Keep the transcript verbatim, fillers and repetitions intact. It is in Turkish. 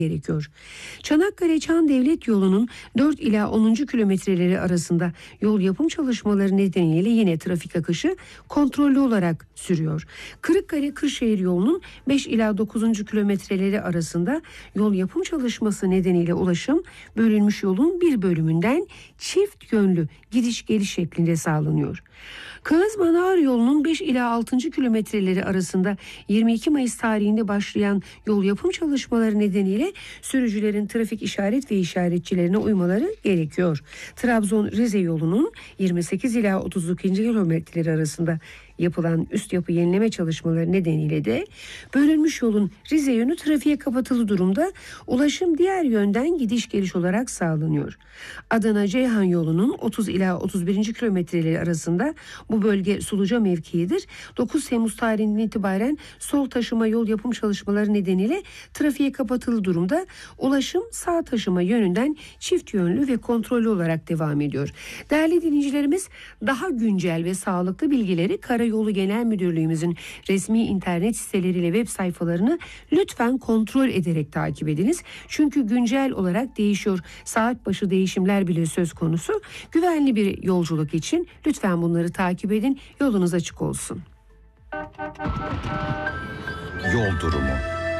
gerekiyor. Çanakkale-Çan Devlet Yolu'nun dört ila onuncu kilometreleri arasında yol yapım çalışmaları nedeniyle yine trafik akışı kontrollü olarak sürüyor. Kırıkkale-Kırşehir yolunun beş ila dokuzuncu kilometreleri arasında yol yapım çalışması nedeniyle ulaşım bölünmüş yolun bir bölümünden çift yönlü gidiş geliş şeklinde sağlanıyor. Kağız-Manavır yolunun beş ila altıncı kilometreleri arasında yirmi iki Mayıs tarihinde başlayan yol yapım çalışmaları nedeniyle sürücülerin trafik işaret ve işaretçilerine uymaları gerekiyor. Trabzon-Rize yolunun yirmi sekiz ila otuz ikinci kilometreleri arasında yapılan üst yapı yenileme çalışmaları nedeniyle de bölünmüş yolun Rize yönü trafiğe kapatılı durumda, ulaşım diğer yönden gidiş geliş olarak sağlanıyor. Adana-Ceyhan yolunun otuz ila otuz birinci kilometreleri arasında bu bölge Suluca mevkiidir. dokuz Temmuz tarihinden itibaren sol taşıma yol yapım çalışmaları nedeniyle trafiğe kapatılı durumda, ulaşım sağ taşıma yönünden çift yönlü ve kontrollü olarak devam ediyor. Değerli dinleyicilerimiz, daha güncel ve sağlıklı bilgileri Karayolu Genel Müdürlüğümüzün resmi internet siteleriyle web sayfalarını lütfen kontrol ederek takip ediniz. Çünkü güncel olarak değişiyor. Saat başı değişimler bile söz konusu. Güvenli bir yolculuk için lütfen bunları takip edin. Yolunuz açık olsun. Yol durumu.